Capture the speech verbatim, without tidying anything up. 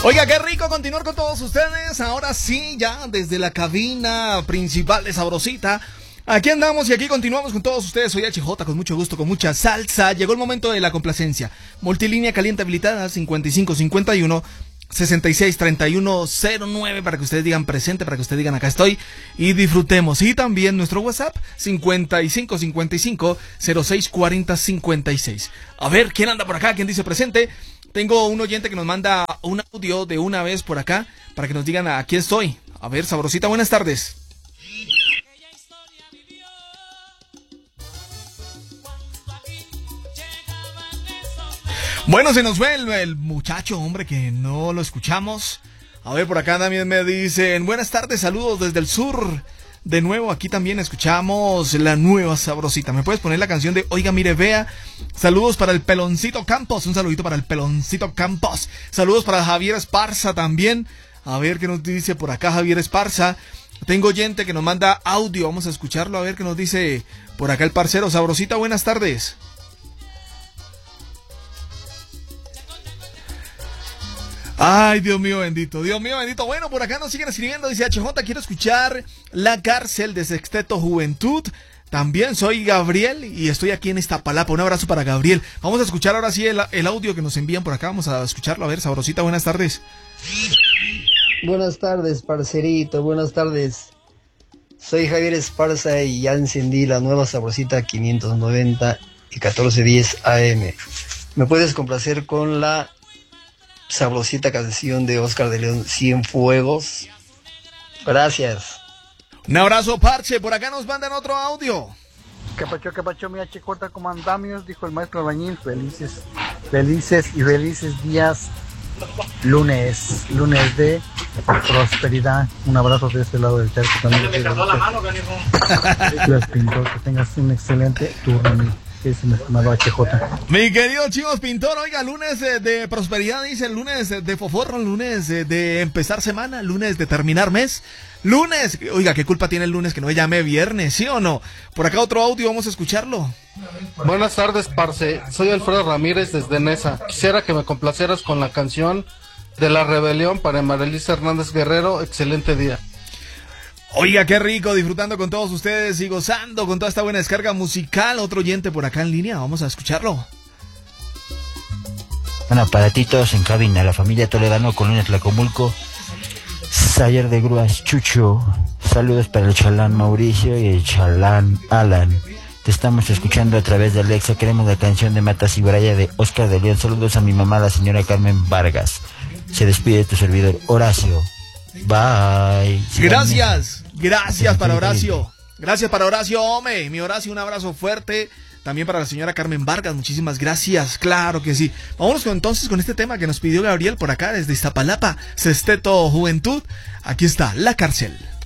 Oiga, qué rico continuar con todos ustedes. Ahora sí, ya desde la cabina principal de Sabrosita. Aquí andamos y aquí continuamos con todos ustedes. Soy H J, con mucho gusto, con mucha salsa. Llegó el momento de la complacencia. Multilínea caliente habilitada cincuenta y cinco cincuenta y uno sesenta y seis treinta y uno cero nueve para que ustedes digan presente, para que ustedes digan acá estoy y disfrutemos. Y también nuestro WhatsApp cincuenta y cinco cincuenta y cinco cero seis cuarenta cincuenta y seis. A ver, ¿quién anda por acá? ¿Quién dice presente? Tengo un oyente que nos manda un audio de una vez por acá para que nos digan aquí estoy. A ver, Sabrosita, buenas tardes. Bueno, se nos fue el, el muchacho, hombre, que no lo escuchamos. A ver, por acá también me dicen, buenas tardes, saludos desde el sur. De nuevo, aquí también escuchamos la nueva Sabrosita. ¿Me puedes poner la canción de Oiga, mire, vea? Saludos para el Peloncito Campos. Un saludito para el Peloncito Campos. Saludos para Javier Esparza también. A ver qué nos dice por acá Javier Esparza. Tengo oyente que nos manda audio. Vamos a escucharlo, a ver qué nos dice por acá el parcero. Sabrosita, buenas tardes. Ay, Dios mío bendito, Dios mío bendito. Bueno, por acá nos siguen escribiendo, dice H J, quiero escuchar La Cárcel de Sexteto Juventud. También soy Gabriel y estoy aquí en Iztapalapa. Un abrazo para Gabriel. Vamos a escuchar ahora sí el, el audio que nos envían por acá. Vamos a escucharlo. A ver, Sabrosita, buenas tardes. Buenas tardes, parcerito, buenas tardes. Soy Javier Esparza y ya encendí la nueva Sabrosita quinientos noventa y catorce diez A M. ¿Me puedes complacer con la sabrosita canción de Oscar de León, Cienfuegos? Gracias. Un abrazo, Parche. Por acá nos mandan otro audio. ¿Qué pacho, qué pacho, mi H J, como andamios? Dijo el maestro Albañil. Felices, felices y felices días. Lunes, lunes de prosperidad. Un abrazo de este lado del charco también. Me cantó la mano, Dios Pintor, que tengas un excelente turno. Es mi estimado H J. Mi querido Chivos Pintor, oiga, lunes de, de prosperidad, dice, lunes de, de foforro, lunes de, de empezar semana, lunes de terminar mes, lunes, oiga, ¿qué culpa tiene el lunes que no me llame viernes, sí o no? Por acá otro audio, vamos a escucharlo. Buenas tardes, parce, soy Alfredo Ramírez desde Nesa. Quisiera que me complacieras con la canción de La Rebelión para Marelisa Hernández Guerrero. Excelente día. Oiga, qué rico, disfrutando con todos ustedes y gozando con toda esta buena descarga musical. Otro oyente por acá en línea, vamos a escucharlo. Bueno, para ti todos en cabina, la familia Toledano, Colonia Tlacomulco, Sayer de Grúas, Chucho. Saludos para el chalán Mauricio y el chalán Alan. Te estamos escuchando a través de Alexa. Queremos la canción de Matas y Braya de Oscar de León. Saludos a mi mamá, la señora Carmen Vargas. Se despide tu servidor Horacio. Bye. Gracias, gracias para Horacio. Gracias para Horacio, hombre. Mi Horacio, un abrazo fuerte. También para la señora Carmen Vargas, muchísimas gracias. Claro que sí. Vámonos con, entonces con este tema que nos pidió Gabriel por acá desde Iztapalapa, Sexteto Juventud. Aquí está, La Cárcel.